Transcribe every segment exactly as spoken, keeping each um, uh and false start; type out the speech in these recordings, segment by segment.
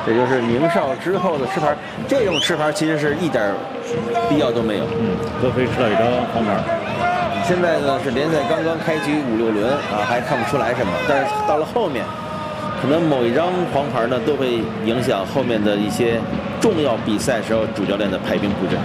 这就是宁少之后的吃牌，这种吃牌其实是一点必要都没有。 嗯，德菲吃了一张黄牌。 现在呢是联赛刚刚开局五六轮啊，还看不出来什么，但是到了后面，可能某一张黄牌呢都会影响后面的一些重要比赛时候主教练的排兵布阵。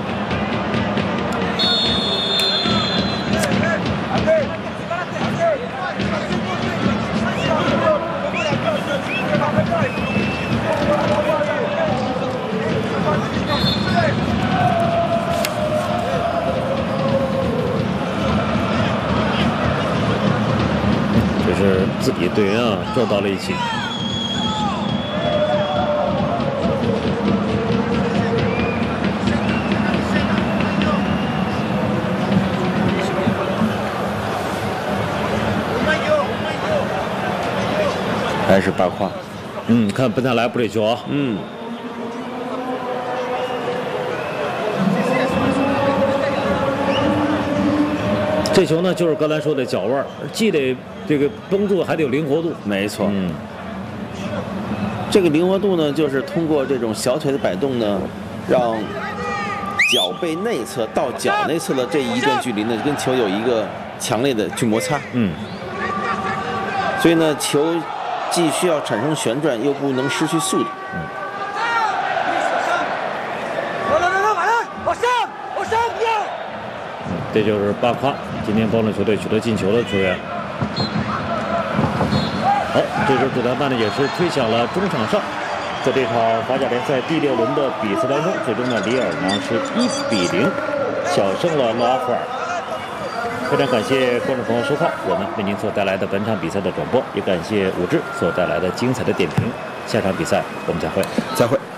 这是自己队员啊撞到了一起。 还是八胯， 嗯，看本塔莱布这球啊， 嗯。 这球呢，就是刚才说的脚腕，既得这个绷住，还得有灵活度。 没错， 嗯， 这个灵活度呢，就是通过这种小腿的摆动呢，让脚背内侧到脚内侧的这一段距离呢，跟球有一个强烈的去摩擦。 嗯， 所以呢，球既需要产生旋转，又不能失去速度。 嗯。这就是巴夸，今天帮助球队取得进球的球员。好，这支主裁判呢也是推响了中场哨，在这场法甲联赛第六轮的比赛当中，最终呢里尔呢是一比零小胜了诺阿弗尔。非常感谢观众朋友收看我们为您所带来的本场比赛的转播，也感谢武志所带来的精彩的点评。下场比赛我们再会， 再会。